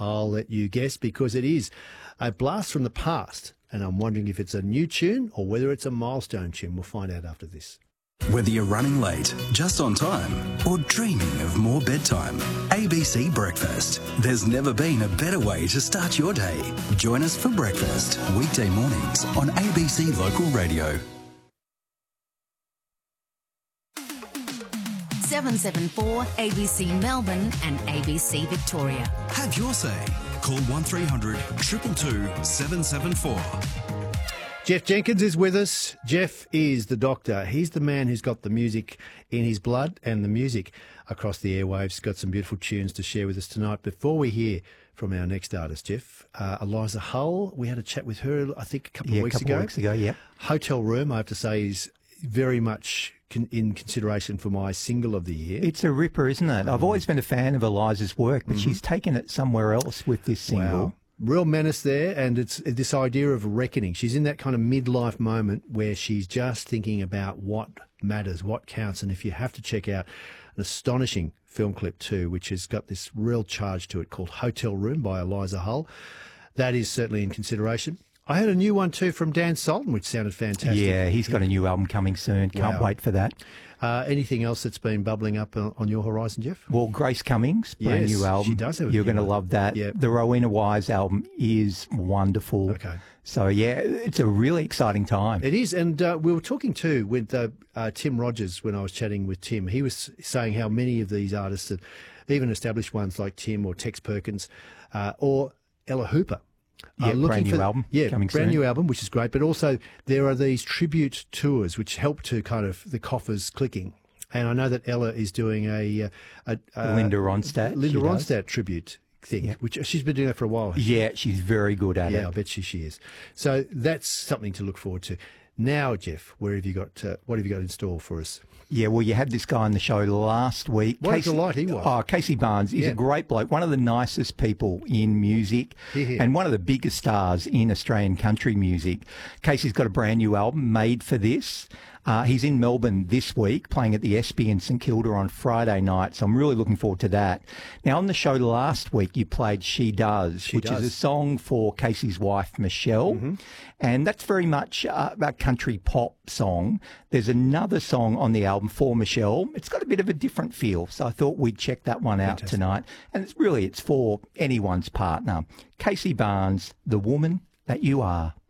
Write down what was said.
I'll let you guess because it is a blast from the past, and I'm wondering if it's a new tune or whether it's a milestone tune. We'll find out after this. Whether you're running late, just on time, or dreaming of more bedtime, ABC Breakfast. There's never been a better way to start your day. Join us for breakfast, weekday mornings on ABC Local Radio. 774 ABC Melbourne and ABC Victoria. Have your say. Call 1300 222 774. Jeff Jenkins is with us. Jeff is the doctor. He's the man who's got the music in his blood and the music across the airwaves. Got some beautiful tunes to share with us tonight. Before we hear from our next artist, Jeff, Eliza Hull, we had a chat with her, I think, a couple of weeks ago. Yeah. Hotel Room, I have to say, is very much in consideration for my single of the year. It's a ripper, isn't it? I've always been a fan of Eliza's work, but she's taken it somewhere else with this single. Wow. Real menace there, and it's this idea of reckoning. She's in that kind of midlife moment where she's just thinking about what matters, what counts, and if you have to check out an astonishing film clip too, which has got this real charge to it called Hotel Room by Eliza Hull, that is certainly in consideration. I heard a new one too from Dan Sultan, which sounded fantastic. Yeah, he's got a new album coming soon. Can't wait for that. Anything else that's been bubbling up on your horizon, Jeff? Well, Grace Cummings, brand new album. She does have a You're new going to one. love that. Yep. The Rowena Wise album is wonderful. Okay. So, yeah, it's a really exciting time. It is, and we were talking too with Tim Rogers when I was chatting with Tim. He was saying how many of these artists, even established ones like Tim or Tex Perkins or Ella Hooper, brand new album coming soon. brand new album, which is great. But also there are these tribute tours which help to kind of the coffers clicking. And I know that Ella is doing a Linda Ronstadt tribute thing, which she's been doing that for a while. Yeah, she's very good at it. Yeah, I bet she is. So that's something to look forward to. Now, Jeff, what have you got in store for us? Yeah, well, you had this guy on the show last week. What a delight he was. Oh, Casey Barnes. He's a great bloke, one of the nicest people in music and one of the biggest stars in Australian country music. Casey's got a brand new album made for this. He's in Melbourne this week, playing at the Espy in St Kilda on Friday night, so I'm really looking forward to that. Now, on the show last week, you played She Does, which is a song for Casey's wife, Michelle, and that's very much a country pop song. There's another song on the album for Michelle. It's got a bit of a different feel, so I thought we'd check that one out tonight. And it's for anyone's partner. Casey Barnes, The Woman That You Are.